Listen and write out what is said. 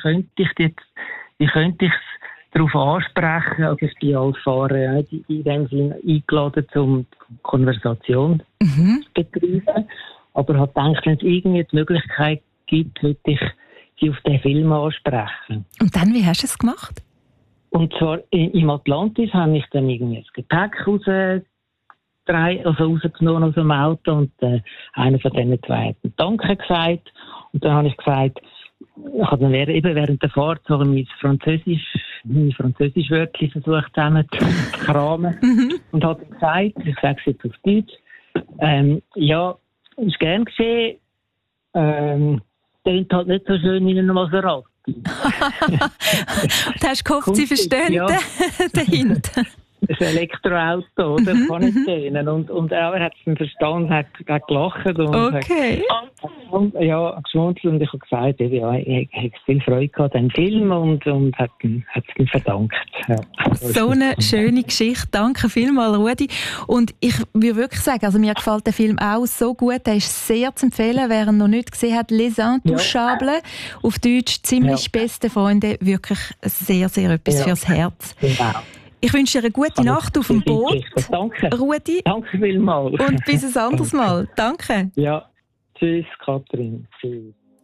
wie könnte ich es darauf ansprechen? Also ich bin als Fahrer in dem Sinne eingeladen, um Konversation zu betreiben. Aber habe gedacht, wenn es irgendwie die Möglichkeit gibt, würde ich sie auf den Film ansprechen. Und dann, wie hast du es gemacht? Und zwar im Atlantis habe ich dann irgendwie das Gepäck rausgenommen aus dem Auto und einer von diesen zwei hat Danke gesagt. Und dann habe ich gesagt, ich habe dann während der Fahrt so meine Französisch-Wörtchen versucht zusammen zu kramen. Und habe dann gesagt, ich sage es jetzt auf Deutsch, ja, ist gern geschehen, klingt halt nicht so schön in einem Maserati. Du hast gehofft, sie verstehen dahinter. Das ist ein Elektroauto, oder? Kann nicht tönen. Und er hat es dann verstanden, hat gelacht und hat geschmunzelt. Und ich habe gesagt, ich habe viel Freude gehabt an dem Film und hat es mir verdankt. Ja. So eine schöne Geschichte. Danke vielmals, Rudi. Und ich würde wirklich sagen, also mir gefällt der Film auch so gut. Der ist sehr zu empfehlen, wer ihn noch nicht gesehen hat. Les Intouchables. Auf Deutsch ziemlich beste Freunde. Wirklich sehr, sehr etwas fürs Herz. Genau. Ich wünsche dir eine gute Nacht auf dem Boot, Danke. Rudi. Danke vielmals. Und bis ein anderes Mal. Danke. Ja, tschüss, Katrin. Tschüss.